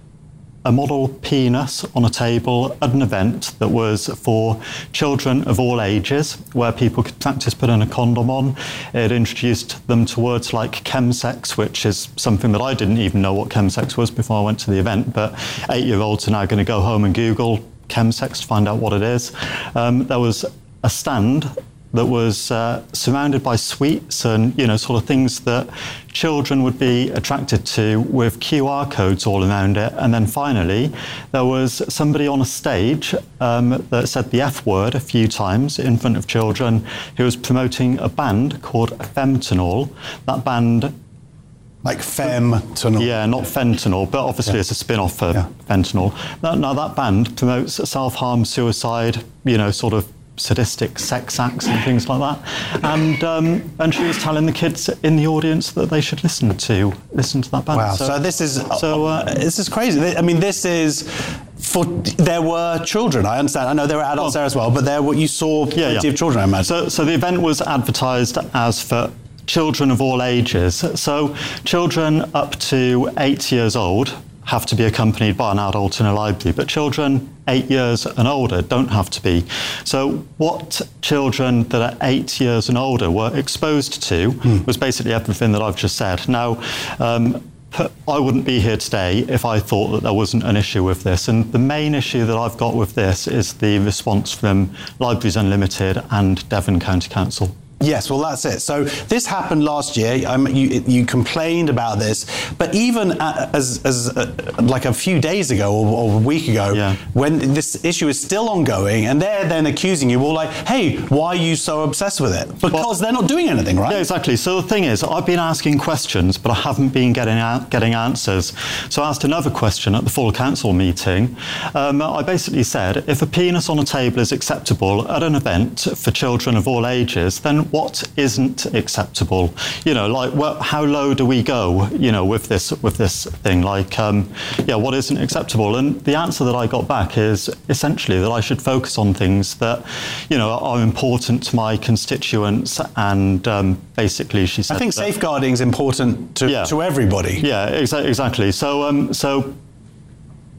a model penis on a table at an event that was for children of all ages, where people could practice putting a condom on. It introduced them to words like chemsex, which is something that I didn't even know what chemsex was before I went to the event, but eight-year-olds are now going to go home and Google chemsex to find out what it is. Um, there was a stand that was uh, surrounded by sweets and, you know, sort of things that children would be attracted to, with Q R codes all around it. And then finally, there was somebody on a stage um, that said the F word a few times in front of children, who was promoting a band called Femtanol. That band... Like Femtanol? Yeah, not fentanyl, but obviously yeah. it's a spin-off for yeah. fentanyl. Now, now, that band promotes self-harm, suicide, you know, sort of sadistic sex acts and things like that. And um, and she was telling the kids in the audience that they should listen to listen to that band. Wow. So, so this is so uh, this is crazy. I mean, this is for there were children. I understand. I know there were adults well, there as well, but there were, you saw plenty yeah, yeah. of children, I imagine. So so the event was advertised as for children of all ages. So children up to eight years old have to be accompanied by an adult in a library, but children eight years and older don't have to be. So what children that are eight years and older were exposed to mm. was basically everything that I've just said. Now, um, I wouldn't be here today if I thought that there wasn't an issue with this. And the main issue that I've got with this is the response from Libraries Unlimited and Devon County Council. Yes, well, that's it. So this happened last year. Um, you, you complained about this, but even as, as uh, like a few days ago or, or a week ago, yeah. when this issue is still ongoing, and they're then accusing you, well, like, hey, why are you so obsessed with it? Because well, they're not doing anything, right? Yeah, exactly. So the thing is, I've been asking questions, but I haven't been getting out, getting answers. So I asked another question at the full council meeting. Um, I basically said, if a penis on a table is acceptable at an event for children of all ages, then what isn't acceptable? You know, like, well, how low do we go, you know, with this with this thing? Like, um, yeah, what isn't acceptable? And the answer that I got back is essentially that I should focus on things that, you know, are important to my constituents. And um, basically, she said, I think that safeguarding is important to, yeah, to everybody. Yeah, exa- exactly. So, um, so.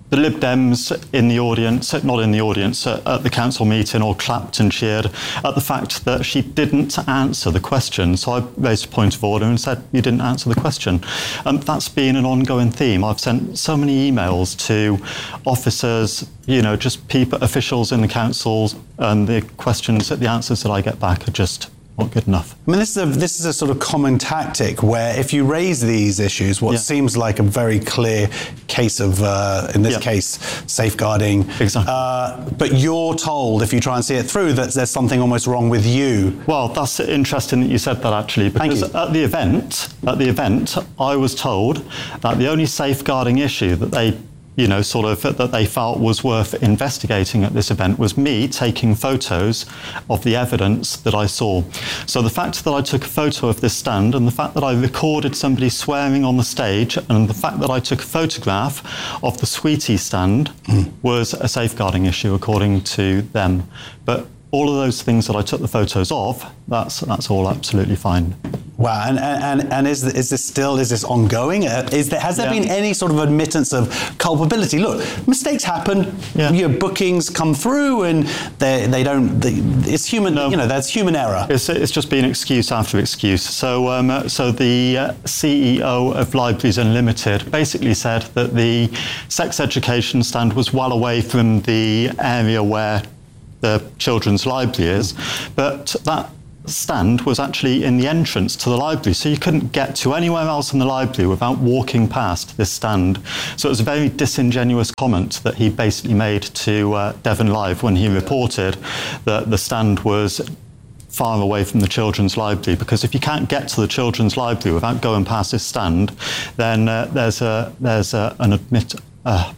the Lib Dems in the audience, not in the audience, at, at the council meeting, all clapped and cheered at the fact that she didn't answer the question. So I raised a point of order and said, you didn't answer the question. And that's been an ongoing theme. I've sent so many emails to officers, you know, just people, officials in the councils, and the questions, the answers that I get back are just not good enough. I mean, this is a this is a sort of common tactic where if you raise these issues, what Yeah. seems like a very clear case of, uh, in this Yeah. case, safeguarding, exactly. uh, but you're told, if you try and see it through, that there's something almost wrong with you. Well, that's interesting that you said that, actually, because at the event, at the event, I was told that the only safeguarding issue that they you know, sort of that they felt was worth investigating at this event was me taking photos of the evidence that I saw. So the fact that I took a photo of this stand and the fact that I recorded somebody swearing on the stage and the fact that I took a photograph of the Sweetie stand mm. was a safeguarding issue according to them. But all of those things that I took the photos of, that's that's all absolutely fine. Wow, and and, and is is this still is this ongoing? Uh, is there has there yeah. been any sort of admittance of culpability? Look, mistakes happen. Yeah. Your bookings come through, and they they don't. They, it's human. No. You know, that's human error. It's it's just been excuse after excuse. So um, so the uh, C E O of Libraries Unlimited basically said that the sex education stand was well away from the area where the children's library is, but that stand was actually in the entrance to the library, so you couldn't get to anywhere else in the library without walking past this stand. So it was a very disingenuous comment that he basically made to uh, Devon Live when he reported that the stand was far away from the children's library, because if you can't get to the children's library without going past this stand, then uh, there's a there's a, an admit uh,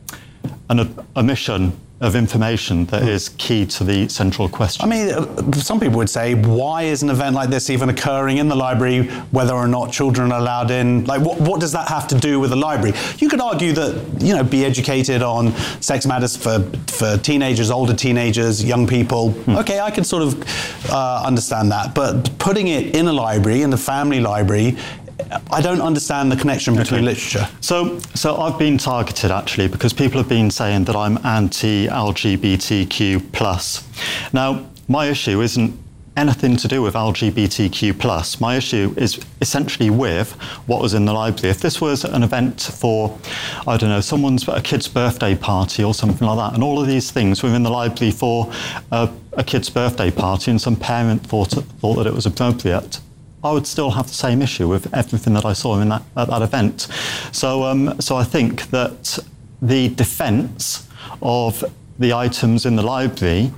an ad- omission of information that is key to the central question. I mean, uh, some people would say, why is an event like this even occurring in the library, whether or not children are allowed in? Like, what, what does that have to do with the library? You could argue that, you know, be educated on sex matters for, for teenagers, older teenagers, young people. Hmm. Okay, I can sort of uh, understand that. But putting it in a library, in the family library, I don't understand the connection between okay. literature. So, so I've been targeted, actually, because people have been saying that I'm anti-L G B T Q plus. Now, my issue isn't anything to do with L G B T Q plus. My issue is essentially with what was in the library. If this was an event for, I don't know, someone's a kid's birthday party or something like that, and all of these things were in the library for a, a kid's birthday party, and some parent thought thought that it was appropriate, I would still have the same issue with everything that I saw in that, at that event. So, um, so I think that the defence of the items in the library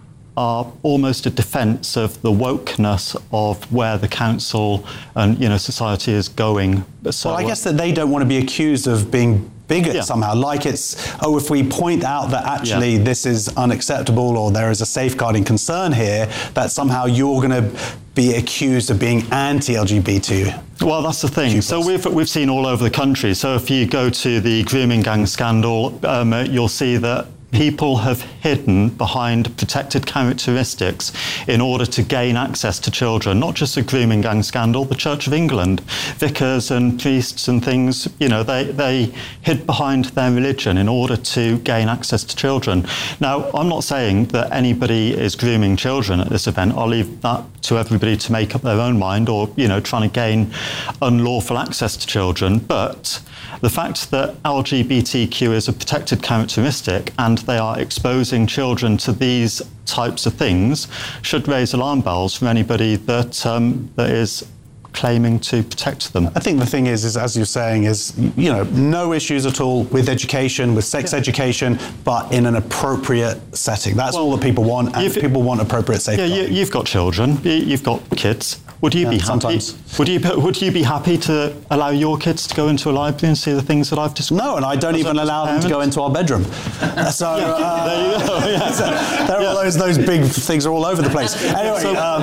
are almost a defence of the wokeness of where the council and, you know, society is going. So, well, I guess that they don't want to be accused of being bigot yeah. somehow, like it's, oh, if we point out that actually yeah. this is unacceptable or there is a safeguarding concern here, that somehow you're going to be accused of being anti-L G B T. Well, that's the thing. So we've we've seen all over the country. So if you go to the grooming gang scandal, um, you'll see that people have hidden behind protected characteristics in order to gain access to children. Not just the grooming gang scandal, the Church of England, vicars and priests and things, you know, they, they hid behind their religion in order to gain access to children. Now, I'm not saying that anybody is grooming children at this event. I'll leave that to everybody to make up their own mind, or, you know, trying to gain unlawful access to children. But the fact that L G B T Q is a protected characteristic and they are exposing children to these types of things should raise alarm bells for anybody that um, that is claiming to protect them. I think the thing is, is as you're saying, is, you know, no issues at all with education, with sex yeah. education, but in an appropriate setting. That's well, all that people want, and people want appropriate safeguarding. Yeah, you, you've got children, you've got kids. Would you yeah, be happy? Sometimes. Would you would you be happy to allow your kids to go into a library and see the things that I've described? No, and I don't even allow them to go into our bedroom. So yeah, uh, there you go. Yeah. so there are all those those big things are all over the place. Anyway, so, um,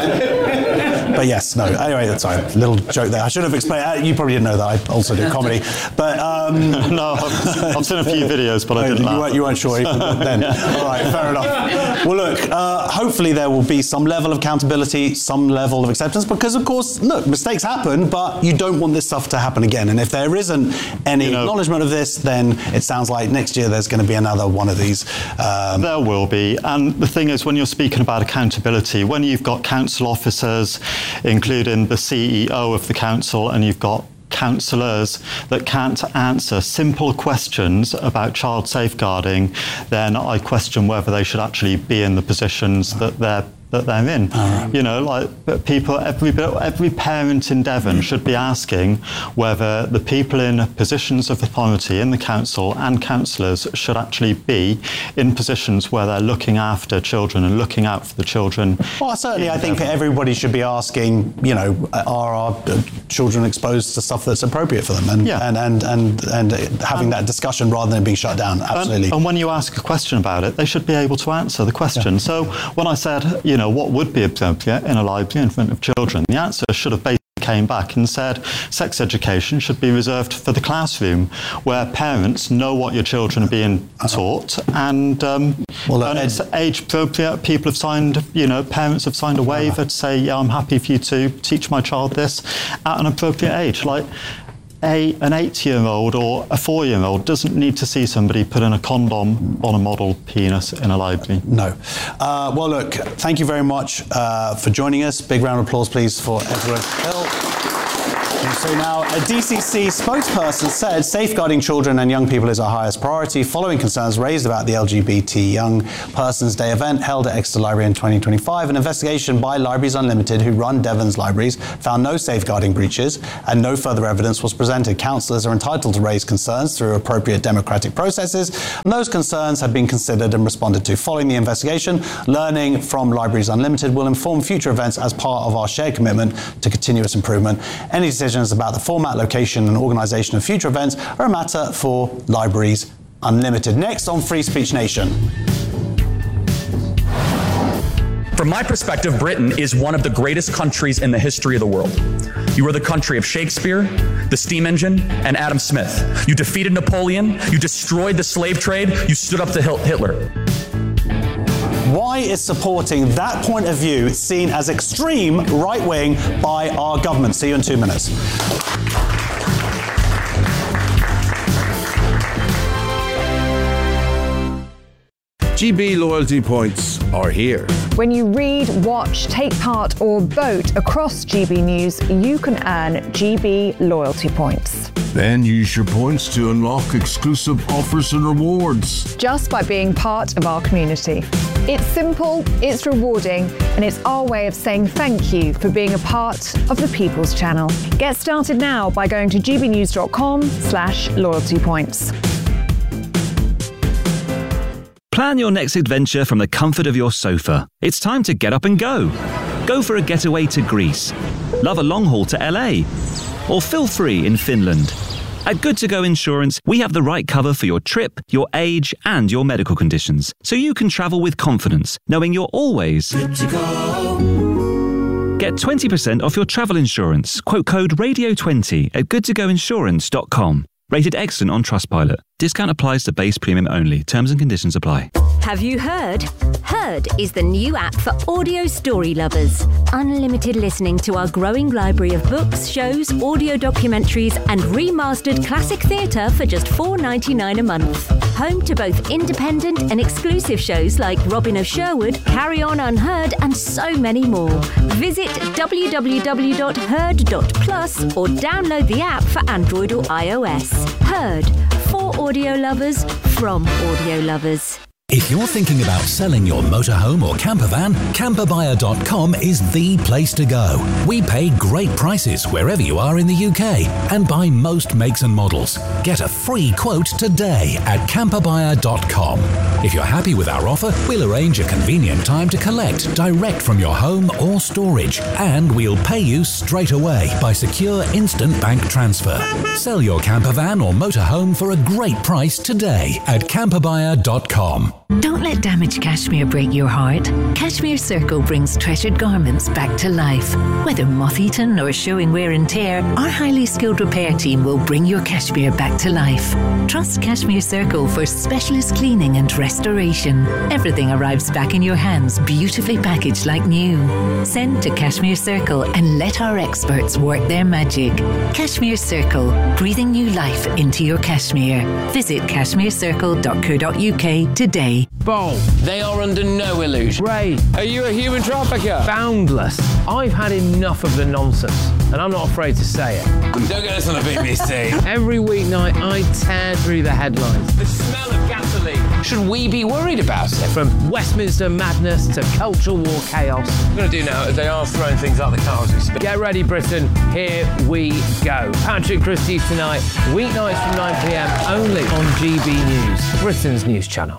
but yes, no. Anyway, sorry, little joke there. I should have explained. You probably didn't know that I also do comedy, but um, no, I've, I've seen a few videos, but I didn't. You laugh. weren't, you weren't sure even then. Yeah. All right, fair enough. Well, look, uh, hopefully there will be some level of accountability, some level of acceptance, because because, of course, look, mistakes happen, but you don't want this stuff to happen again. And if there isn't any you know, acknowledgement of this, then it sounds like next year there's going to be another one of these. Um, there will be. And the thing is, when you're speaking about accountability, when you've got council officers, including the C E O of the council, and you've got councillors that can't answer simple questions about child safeguarding, then I question whether they should actually be in the positions that they're that they're in. Right. You know, like people, every every parent in Devon should be asking whether the people in positions of authority in the council and councillors should actually be in positions where they're looking after children and looking out for the children. Well, certainly I think everybody should be asking, you know, are our children exposed to stuff that's appropriate for them? And, yeah. and, and, and, and having um, that discussion rather than being shut down, absolutely. And, and when you ask a question about it, they should be able to answer the question. Yeah. So when I said, you know, what would be appropriate in a library in front of children, the answer should have basically came back and said sex education should be reserved for the classroom, where parents know what your children are being taught, and, um, well, and it's age appropriate. People have signed, you know, parents have signed a waiver to say, yeah, I'm happy for you to teach my child this at an appropriate age. Like, A, an eight-year-old or a four-year-old doesn't need to see somebody putting a condom on a model penis in a library. No. Uh, well, look, thank you very much uh, for joining us. Big round of applause, please, for Edward Hill. So now, a D C C spokesperson said safeguarding children and young people is our highest priority, following concerns raised about the L G B T Young Persons Day event held at Exeter Library in twenty twenty-five. An investigation by Libraries Unlimited, who run Devon's libraries, found no safeguarding breaches and no further evidence was presented. Councillors are entitled to raise concerns through appropriate democratic processes, and those concerns have been considered and responded to. Following the investigation, learning from Libraries Unlimited will inform future events as part of our shared commitment to continuous improvement. Any decisions about the format, location and organisation of future events are a matter for Libraries Unlimited. Next on Free Speech Nation. From my perspective, Britain is one of the greatest countries in the history of the world. You are the country of Shakespeare, the steam engine, and Adam Smith. You defeated Napoleon, you destroyed the slave trade, you stood up to Hitler. Why is supporting that point of view seen as extreme right-wing by our government? See you in two minutes. G B loyalty points are here. When you read, watch, take part or vote across G B News, you can earn G B loyalty points. Then use your points to unlock exclusive offers and rewards. Just by being part of our community. It's simple, it's rewarding, and it's our way of saying thank you for being a part of the People's Channel. Get started now by going to gbnews.com slash loyalty points. Plan your next adventure from the comfort of your sofa. It's time to get up and go. Go for a getaway to Greece. Love a long haul to L A. Or feel free in Finland. At Good To Go Insurance, we have the right cover for your trip, your age, and your medical conditions, so you can travel with confidence, knowing you're always good to go. Get twenty percent off your travel insurance. Quote code radio twenty at good to go insurance dot com. Rated excellent on Trustpilot. Discount applies to base premium only. Terms and conditions apply. Have you heard? Heard is the new app for audio story lovers. Unlimited listening to our growing library of books, shows, audio documentaries, and remastered classic theatre for just four dollars ninety-nine a month. Home to both independent and exclusive shows like Robin of Sherwood, Carry On Unheard, and so many more. Visit w w w dot heard dot plus or download the app for Android or iOS. Heard. For audio lovers, from audio lovers. If you're thinking about selling your motorhome or camper van, camper buyer dot com is the place to go. We pay great prices wherever you are in the U K and buy most makes and models. Get a free quote today at camper buyer dot com. If you're happy with our offer, we'll arrange a convenient time to collect direct from your home or storage, and we'll pay you straight away by secure instant bank transfer. Sell your camper van or motorhome for a great price today at camper buyer dot com. Don't let damaged cashmere break your heart. Cashmere Circle brings treasured garments back to life. Whether moth-eaten or showing wear and tear, our highly skilled repair team will bring your cashmere back to life. Trust Cashmere Circle for specialist cleaning and restoration. Everything arrives back in your hands, beautifully packaged like new. Send to Cashmere Circle and let our experts work their magic. Cashmere Circle, breathing new life into your cashmere. Visit cashmere circle dot co dot uk today. Bo, they are under no illusion. Ray, are you a human trafficker? Boundless. I've had enough of the nonsense, and I'm not afraid to say it. Don't get this on the B B C. Every weeknight, I tear through the headlines. The smell of gasoline. Should we be worried about it? From Westminster madness to cultural war chaos. What I'm going to do now is they are throwing things out the car as we speak. Get ready, Britain. Here we go. Patrick Christie's tonight, weeknights from nine p m, only on G B News, Britain's news channel.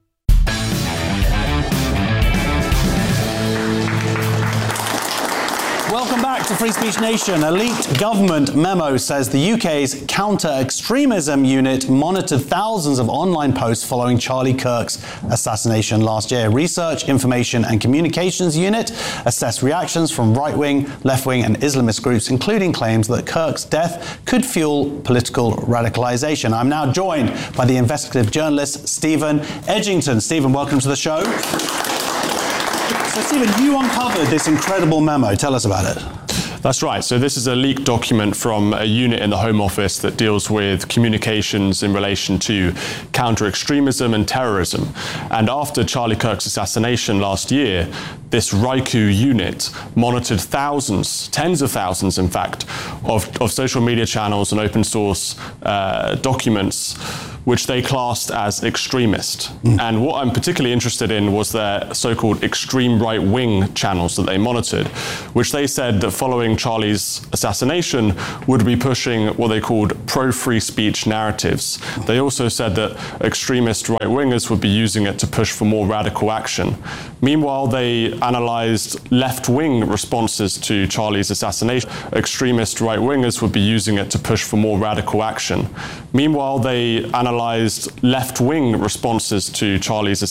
Welcome back to Free Speech Nation. A leaked government memo says the U K's counter-extremism unit monitored thousands of online posts following Charlie Kirk's assassination last year. Research, Information and Communications Unit assessed reactions from right-wing, left-wing and Islamist groups, including claims that Kirk's death could fuel political radicalisation. I'm now joined by the investigative journalist Stephen Edgington. Stephen, welcome to the show. So, Stephen, you uncovered this incredible memo. Tell us about it. That's right. So this is a leaked document from a unit in the Home Office that deals with communications in relation to counter-extremism and terrorism. And after Charlie Kirk's assassination last year, this R I C U unit monitored thousands, tens of thousands, in fact, of, of social media channels and open source uh, documents which they classed as extremist. Mm. And what I'm particularly interested in was their so-called extreme right-wing channels that they monitored, which they said that following Charlie's assassination would be pushing what they called pro-free speech narratives. They also said that extremist right-wingers would be using it to push for more radical action. Meanwhile, they analysed left-wing responses to Charlie's assassination. Extremist right-wingers would be using it to push for more radical action. Meanwhile, they analysed left-wing responses to Charlie's